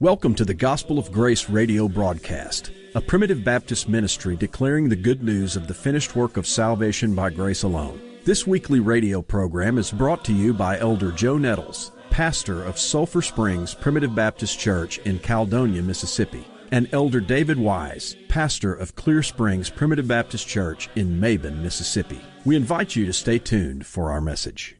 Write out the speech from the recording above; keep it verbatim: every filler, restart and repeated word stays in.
Welcome to the Gospel of Grace radio broadcast, a primitive Baptist ministry declaring the good news of the finished work of salvation by grace alone. This weekly radio program is brought to you by Elder Joe Nettles, pastor of Sulphur Springs Primitive Baptist Church in Caledonia, Mississippi, and Elder David Wise, pastor of Clear Springs Primitive Baptist Church in Maben, Mississippi. We invite you to stay tuned for our message.